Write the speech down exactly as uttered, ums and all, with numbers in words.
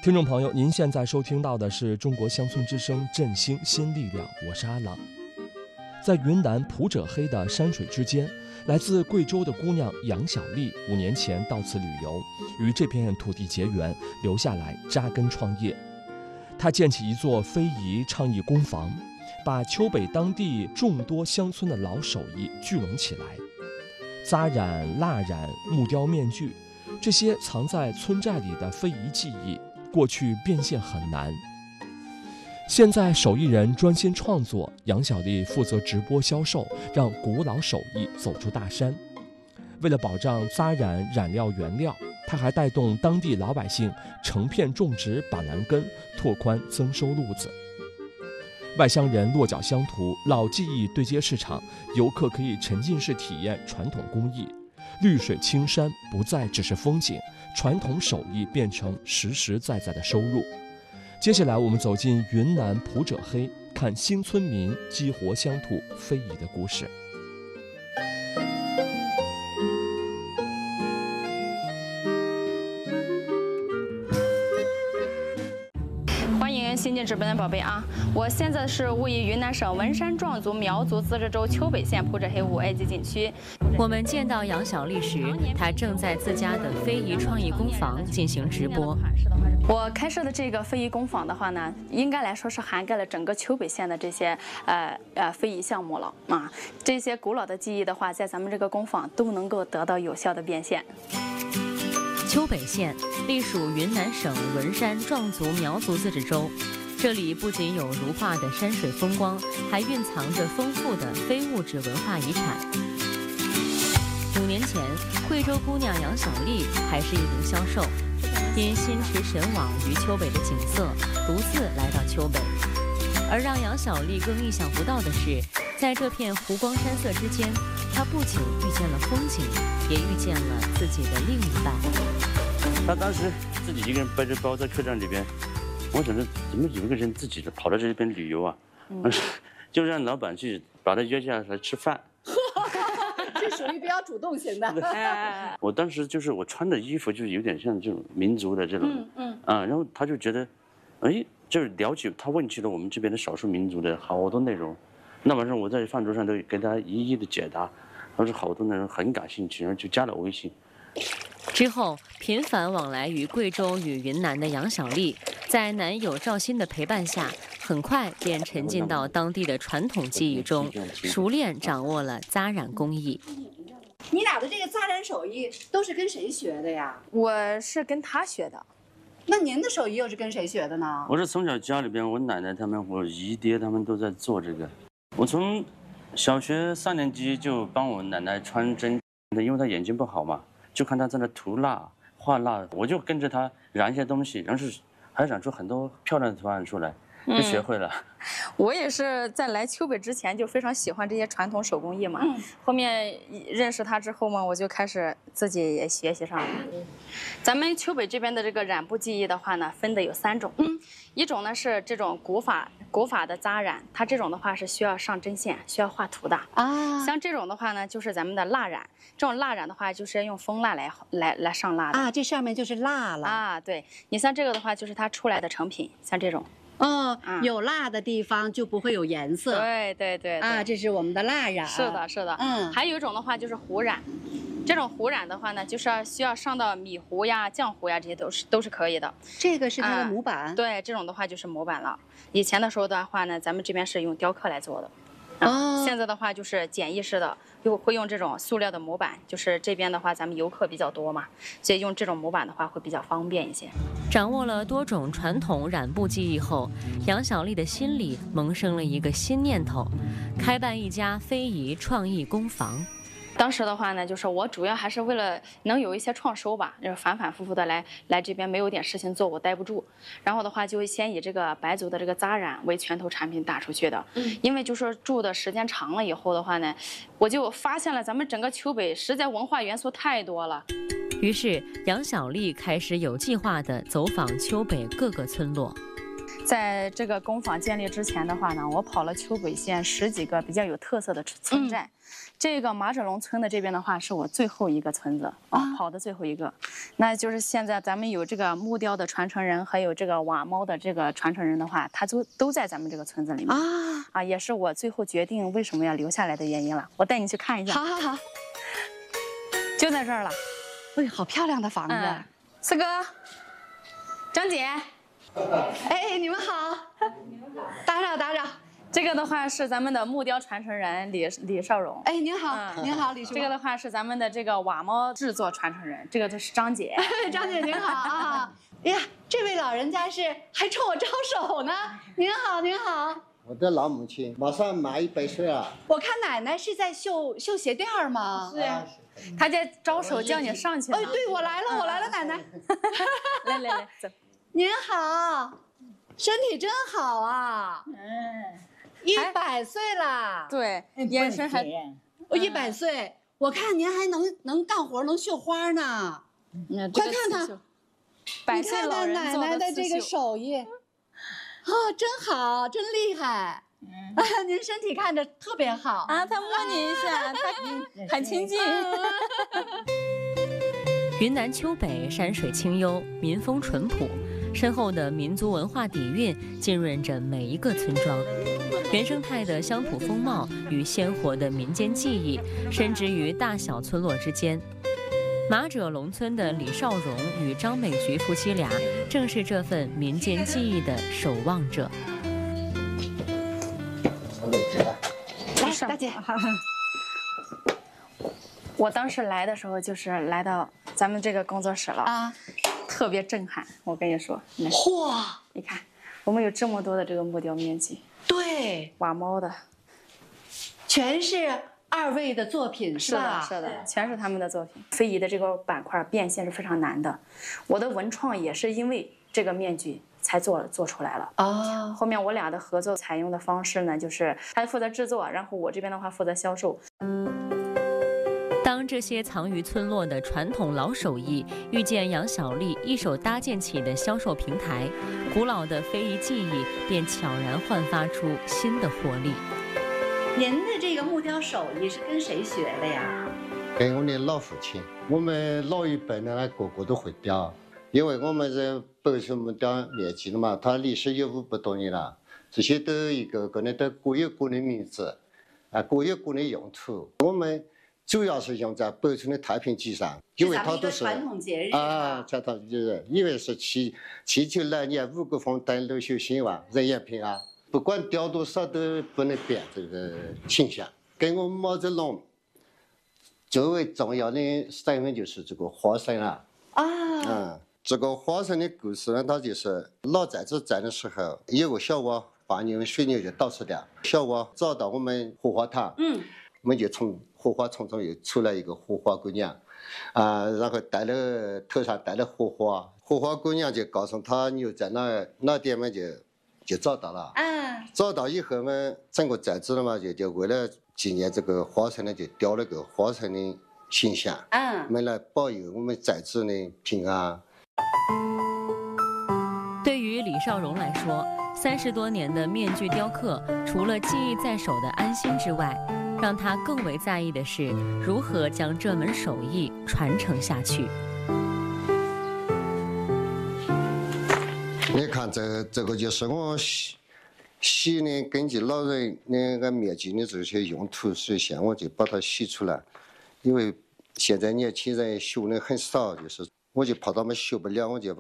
听众朋友，您现在收听到的是中国乡村之声振兴新力量，我是阿郎。在云南普者黑的山水之间，来自贵州的姑娘杨小丽五年前到此旅游，与这片土地结缘，留下来扎根创业。她建起一座非遗倡议工坊，把丘北当地众多乡村的老手艺聚拢起来。扎染、蜡染、木雕、面具，这些藏在村寨里的非遗技艺，过去变现很难。现在手艺人专心创作，杨小丽负责直播销售，让古老手艺走出大山。为了保障扎染染料原料，她还带动当地老百姓成片种植板蓝根，拓宽增收路子。外乡人落脚乡土，老技艺对接市场，游客可以沉浸式体验传统工艺。绿水青山不再只是风景，传统手艺变成实实在在的收入。接下来我们走进云南普者黑，看新村民激活乡土非遗的故事。 欢迎新进直播的宝贝啊！我现在是位于云南省文山壮族苗族自治州丘北县普者黑五 A 级景区。 我们见到杨小丽时，她正在自家的非遗创意工坊进行直播。 我开设的这个非遗工坊的话呢，应该来说是涵盖了整个丘北县的这些呃呃非遗项目了啊。这些古老的技艺的话，在咱们这个工坊都能够得到有效的变现。 丘北县隶属云南省文山壮族苗族自治州，这里不仅有如画的山水风光，还蕴藏着丰富的非物质文化遗产。五年前，贵州姑娘杨小丽还是一名销售，因心驰神往于丘北的景色，独自来到丘北。而让杨小丽更意想不到的是，在这片湖光山色之间，她不仅遇见了风景，也遇见了自己的另一半。 她当时自己一个人背着包在客栈里边，我想着怎么有一个人自己跑到这边旅游啊？嗯、就让老板去把他约下来吃饭。 这属于比较主动型的。 我当时就是我穿的衣服就有点像这种民族的这种，嗯嗯啊，然后他就觉得，哎，就是了解他问起了我们这边的少数民族的好多内容。那晚上我在饭桌上都给他一一的解答，他说好多内容很感兴趣，然后就加了微信。 之后，频繁往来于贵州与云南的杨小丽，在男友赵鑫的陪伴下，很快便沉浸到当地的传统技艺中，熟练掌握了扎染工艺。 你俩的这个扎染手艺都是跟谁学的呀？ 我是跟他学的。 那您的手艺又是跟谁学的呢？ 我是从小家里边，我奶奶他们、我姨爹他们都在做这个。我从小学三年级就帮我奶奶穿针，因为她眼睛不好嘛。就看他在那涂蜡、画蜡，我就跟着他染一些东西，然后是还染出很多漂亮的图案出来，就学会了。嗯、 我也是在来丘北之前就非常喜欢这些传统手工艺嘛，嗯、后面认识他之后嘛，我就开始自己也学习上了。嗯、咱们丘北这边的这个染布技艺的话呢，分的有三种，嗯、一种呢是这种古法古法的扎染，它这种的话是需要上针线、需要画图的啊。像这种的话呢，就是咱们的蜡染。这种蜡染的话，就是用蜂蜡来来来上蜡的啊，这上面就是蜡了啊。对，你像这个的话，就是它出来的成品，像这种哦，嗯、有蜡的地方就不会有颜色。 对对 对, 对啊，这是我们的蜡染。 是的，是的，嗯。还有一种的话就是糊染，这种糊染的话呢，就是要需要上到米糊呀、浆糊呀，这些都是都是可以的。 这个是它的模板、 啊。对，这种的话就是模板了。以前的时候的话呢，咱们这边是用雕刻来做的。哦。现在的话就是简易式的。就会用这种塑料的模板，就是这边的话，咱们游客比较多嘛，所以用这种模板的话会比较方便一些。 掌握了多种传统染布技艺后，杨小丽的心里萌生了一个新念头，开办一家非遗创意工坊。 当时的话呢，就是我主要还是为了能有一些创收吧，就是反反复复的来来这边，没有点事情做我待不住。然后的话，就先以这个白族的这个扎染为拳头产品打出去的。嗯，因为就是住的时间长了以后的话呢，我就发现了咱们整个丘北实在文化元素太多了。 于是杨小丽开始有计划地走访丘北各个村落。 在这个工坊建立之前的话呢，我跑了丘北县十几个比较有特色的村寨。嗯、这个马者龙村的这边的话，是我最后一个村子啊，跑的最后一个。那就是现在咱们有这个木雕的传承人，还有这个瓦猫的这个传承人的话，他都都在咱们这个村子里面啊啊，也是我最后决定为什么要留下来的原因了。我带你去看一下。 好好好， 就在这儿了。 哎，好漂亮的房子。嗯、 四哥，张姐。 哎，你们好，打扰打扰。 这个的话是咱们的木雕传承人李李少荣。 哎，您好，嗯、您好，李叔。 这个的话是咱们的这个瓦猫制作传承人，这个就是张姐。 张姐您好啊！哎呀，这位老人家是还冲我招手呢。您好，您好。 我的老母亲马上满一百岁了。 我看奶奶是在绣绣鞋垫吗？ 是呀。她在招手叫你上去。 哎，对，我来了，我来了，奶奶。 来来来，走。 您好，身体真好啊！嗯，一百岁了。 对，眼神还…… 我一百岁，我看您还能能干活，能绣花呢。嗯，快看看， 百岁老人奶奶的这个手艺，啊，真好，真厉害。嗯，您身体看着特别好啊。他摸你一下，他很亲近。 云南丘北山水清幽，民风淳朴。深厚的民族文化底蕴浸润着每一个村庄，原生态的乡土风貌与鲜活的民间技艺深植于大小村落之间。马者龙村的李少荣与张美菊夫妻俩正是这份民间技艺的守望者。 来，大姐。 我当时来的时候就是来到咱们这个工作室了啊。特别震撼，我跟你说， 嚯！ 你看，我们有这么多的这个木雕面具， 对， 瓦猫的， 全是二位的作品，是吧？ 是的，是的，全是他们的作品。非遗的这个板块变现是非常难的，我的文创也是因为这个面具才做做出来了。哦，后面我俩的合作采用的方式呢，就是他负责制作，然后我这边的话负责销售。 当这些藏于村落的传统老手艺遇见杨小丽一手搭建起的销售平台，古老的非遗技艺便悄然焕发出新的活力。 您的这个木雕手艺是跟谁学的呀？ 跟我的老父亲。我们老一辈的个个都会雕，因为我们是北村木雕面具的嘛，它历史有五百多年了，这些都一个个的都各有各的名字，啊，各有各的用途。我们主要是用在北村的太平节上，因为它都是传统节日啊，传统节日，因为是祈祈求来年五谷丰登、六畜兴旺、人员平安。不管雕多少都不能变这个形象。跟我们毛泽龙最为重要的身份就是这个花神了啊。嗯，这个花神的故事呢，它就是老寨子在的时候，有个小娃把牛水牛就到处掉，小娃找到我们荷花塘，嗯，我们就从荷花丛中又出来一个荷花姑娘，啊，然后带了头上带了荷花，荷花姑娘就告诉他牛在哪哪点嘛就就找到了，嗯，找到以后嘛，整个寨子了嘛就就为了纪念这个花神呢，就雕了个花神的形象，嗯，我们来保佑我们寨子的平安。 对于李少荣来说，三十多年的面具雕刻，除了技艺在手的安心之外，让他更为在意的是如何将这门手艺传承下去。 你看这这个就是我洗洗的，根据老人那个面具的这些用途实现，我就把它洗出来。因为现在年轻人学的很少，就是我就怕他们学不了，我就把